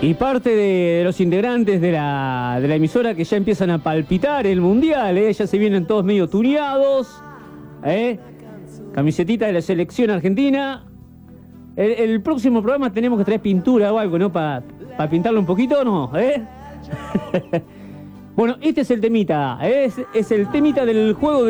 Y parte de los integrantes de la emisora que ya empiezan a palpitar el mundial, ya se vienen todos medio tuneados, camisetita de la selección argentina. El próximo programa tenemos que traer pintura o algo, ¿no? Para pintarlo un poquito, ¿no? Bueno, este es el temita, es el temita del juego